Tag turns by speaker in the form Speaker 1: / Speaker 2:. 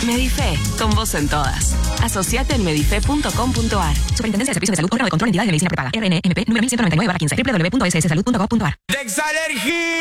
Speaker 1: Medife, con vos en todas. Asociate en medife.com.ar.
Speaker 2: Superintendencia de Servicios de Salud, órgano de control, entidades de medicina prepaga. RNMP, número 1199/15. www.sssalud.gov.ar.
Speaker 3: Dexalergy.